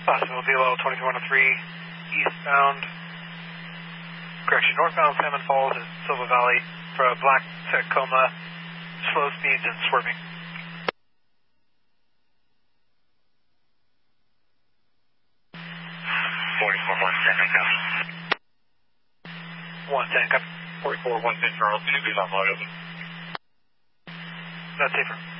Possible DLL 2303 eastbound, correction, northbound Salmon Falls at Silva Valley for a black Tacoma, slow speeds and swerving. 44-110, copy. 110, copy. 44-110, Charles, can you be on wide open? That's safer.